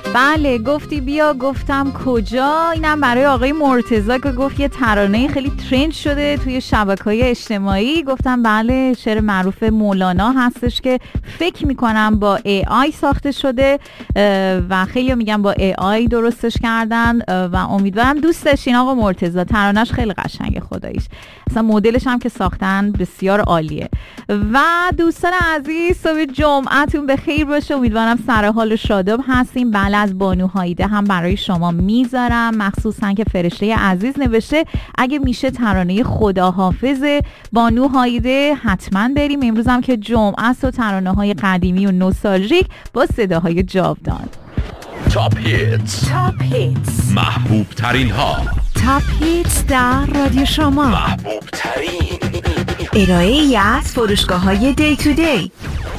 بله گفتی بیا، گفتم کجا. اینم برای آقای مرتضی که گفت یه ترانه خیلی ترند شده توی شبکه‌های اجتماعی. گفتم بله، شعر معروف مولانا هستش که فکر میکنم با AI ساخته شده و خیلی میگن با AI درستش کردن و امیدوارم دوست داشتین آقا مرتضی. ترانهش خیلی قشنگه خداییش، اصلا مدلش هم که ساختن بسیار عالیه. و دوستان عزیز صبح جمعتون به خیر باشه، امیدوارم سر حال و شاداب هستیم. بله از بانو هایده هم برای شما میذارم، مخصوصا که فرشته عزیز نوشته اگه میشه ترانه خداحافظ بانو هایده حتما بریم. امروز هم که جمعه است و ترانه های قدیمی و نوستالژیک با صداهای جاودان. تاپ هیتس محبوب ترین ها. تاپ هیتس در رادیو شما. محبوب ترین ارائه از فروشگاه های دی تو دی.